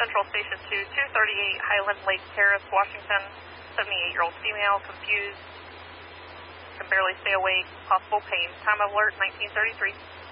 Central Station to 238 Highland Lake Terrace, Washington. 78-year-old female, confused, can barely stay awake, possible pain. Time of alert, 1933.